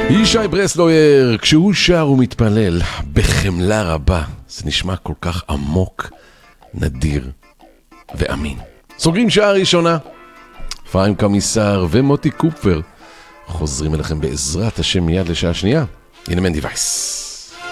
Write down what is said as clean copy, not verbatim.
ישי ברסלויר, כשהוא שר ומתפלל בחמלה רבה, זה נשמע כל כך עמוק, נדיר ואמין. סוגרים שעה ראשונה, אפרים קמיסר ומוטי קופפר חוזרים אליכם בעזרת השם מיד לשעה שנייה. הנה מנדי וייס.